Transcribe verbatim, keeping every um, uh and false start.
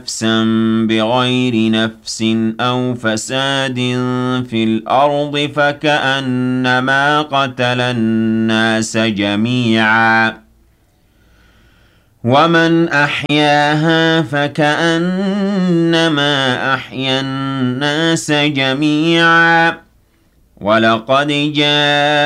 نفسا بغير نفس أو فساد في الأرض فكأنما قتل الناس جميعا ومن أحياها فكأنما أحيا الناس جميعا ولقد جاء